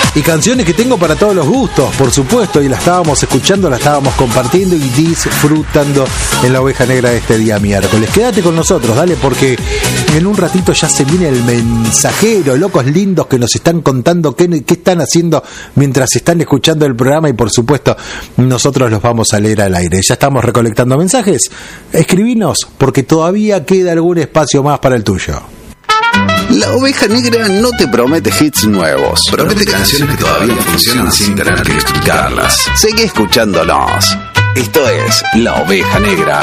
Y canciones que tengo para todos los gustos, por supuesto, y la estábamos escuchando, la estábamos compartiendo y disfrutando en la Oveja Negra de este día miércoles. Quédate con nosotros, dale, porque en un ratito ya se viene el mensajero, locos lindos que nos están contando qué están haciendo mientras están escuchando el programa, y por supuesto nosotros los vamos a leer al aire. Ya estamos recolectando mensajes. Escribinos, porque todavía queda algún espacio más para el tuyo. La Oveja Negra no te promete hits nuevos, promete canciones que todavía funcionan sin tener que explicarlas. Seguí escuchándonos. Esto es La Oveja Negra.